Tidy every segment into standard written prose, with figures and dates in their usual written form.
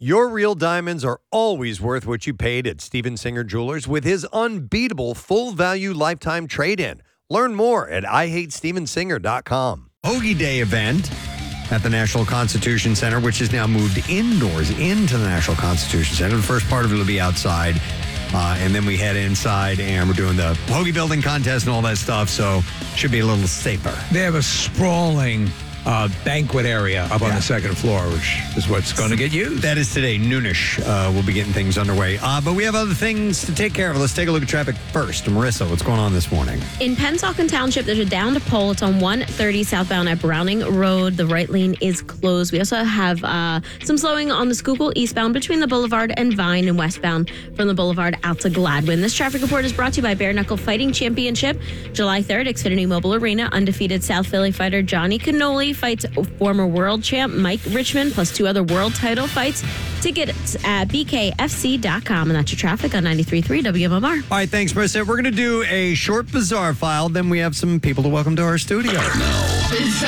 Your real diamonds are always worth what you paid at Steven Singer Jewelers with his unbeatable full-value lifetime trade-in. Learn more at IHateStevenSinger.com. Hoagie Day event at the National Constitution Center, which has now moved indoors into the National Constitution Center. The first part of it will be outside, and then we head inside, and we're doing the hoagie building contest and all that stuff, so should be a little safer. They have a sprawling banquet area up on the second floor, which is what's going to get used. That is today, noonish. We'll be getting things underway. But we have other things to take care of. Let's take a look at traffic first. Marissa, what's going on this morning? In Pennsauken Township, there's a downed pole. It's on 130 southbound at Browning Road. The right lane is closed. We also have some slowing on the Schuylkill eastbound between the Boulevard and Vine, and westbound from the Boulevard out to Gladwin. This traffic report is brought to you by Bare Knuckle Fighting Championship. July 3rd, Xfinity Mobile Arena. Undefeated South Philly fighter Johnny Cannoli fights former world champ Mike Richmond, plus 2 other world title fights. Tickets at bkfc.com. And that's your traffic on 93.3 WMMR. All right, thanks, Marissa. We're going to do a short Bizarre File. Then we have some people to welcome to our studio. Now,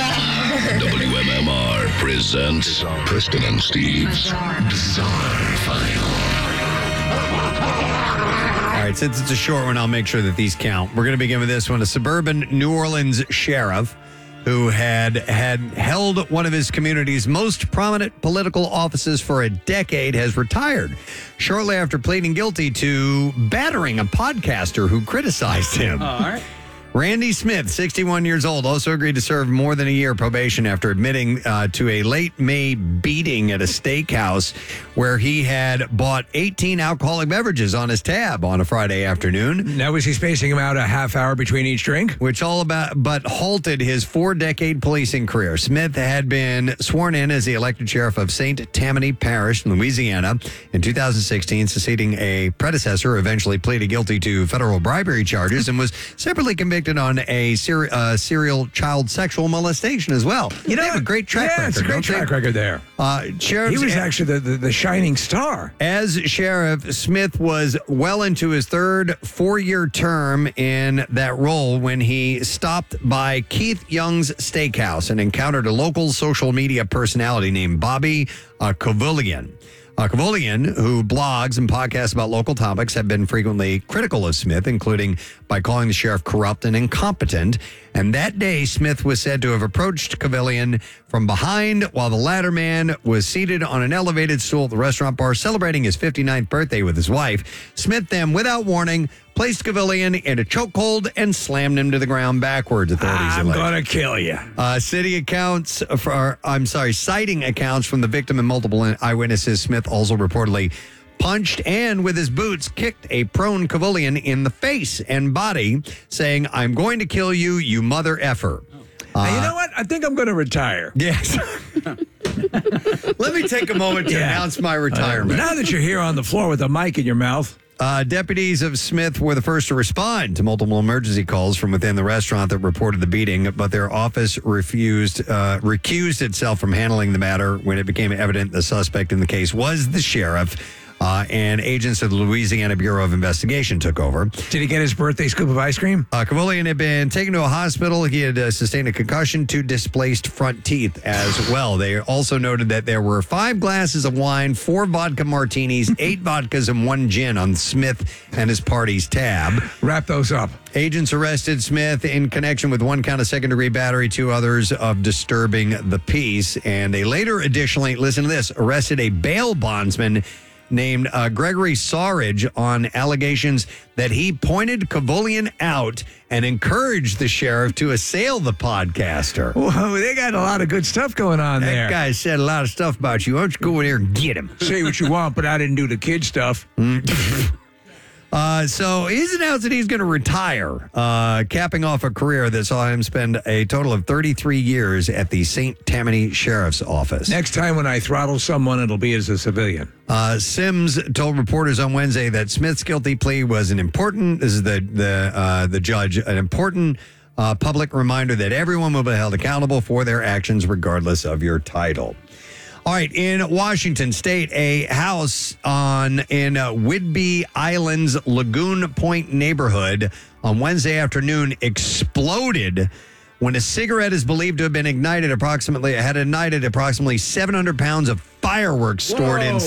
WMMR presents Preston and Steve's Bizarre File. All right, since it's a short one, I'll make sure that these count. We're going to begin with this one. A suburban New Orleans sheriff who had held one of his community's most prominent political offices for a decade, has retired shortly after pleading guilty to battering a podcaster who criticized him. All right. Randy Smith, 61 years old, also agreed to serve more than a year probation after admitting to a late May beating at a steakhouse where he had bought 18 alcoholic beverages on his tab on a Friday afternoon. Now, was he spacing them out a half hour between each drink? But halted his 4-decade policing career. Smith had been sworn in as the elected sheriff of St. Tammany Parish in Louisiana in 2016, succeeding a predecessor, eventually pleaded guilty to federal bribery charges and was separately convicted on a serial child sexual molestation as well. You know, they have a great track record. Yeah, it's a great track record there. He was actually the shining star. As sheriff, Smith was well into his third 4-year term in that role when he stopped by Keith Young's Steakhouse and encountered a local social media personality named Bobby Kovulian. Kovulian, who blogs and podcasts about local topics, have been frequently critical of Smith, including by calling the sheriff corrupt and incompetent. And that day, Smith was said to have approached Kovulian from behind while the latter man was seated on an elevated stool at the restaurant bar celebrating his 59th birthday with his wife. Smith then, without warning, placed Kovulian in a chokehold and slammed him to the ground backwards, authorities I'm alleged. going to kill you. Citing accounts from the victim and multiple eyewitnesses, Smith also reportedly punched and, with his boots, kicked a prone Kovulian in the face and body, saying, "I'm going to kill you, you mother effer." You know what? I think I'm going to retire. Yes. Let me take a moment to announce my retirement. Now that you're here on the floor with a mic in your mouth. Deputies of Smith were the first to respond to multiple emergency calls from within the restaurant that reported the beating, but their office recused itself from handling the matter when it became evident the suspect in the case was the sheriff. And agents of the Louisiana Bureau of Investigation took over. Did he get his birthday scoop of ice cream? Kovulian had been taken to a hospital. He had sustained a concussion, 2 displaced front teeth as well. They also noted that there were 5 glasses of wine, 4 vodka martinis, 8 vodkas, and 1 gin on Smith and his party's tab. Wrap those up. Agents arrested Smith in connection with 1 count of second-degree battery, 2 others of disturbing the peace. And they later additionally, listen to this, arrested a bail bondsman named Gregory Saurage on allegations that he pointed Kovulian out and encouraged the sheriff to assail the podcaster. Whoa, they got a lot of good stuff going on there. That guy said a lot of stuff about you. Why don't you go in there and get him? Say what you want, but I didn't do the kid stuff. So he's announced that he's going to retire, capping off a career that saw him spend a total of 33 years at the St. Tammany Sheriff's Office. Next time when I throttle someone, it'll be as a civilian. Sims told reporters on Wednesday that Smith's guilty plea was an important public reminder that everyone will be held accountable for their actions regardless of your title. All right, in Washington State, a house in Whidbey Island's Lagoon Point neighborhood on Wednesday afternoon exploded when a cigarette is believed to have been ignited approximately 700 pounds of fireworks stored inside.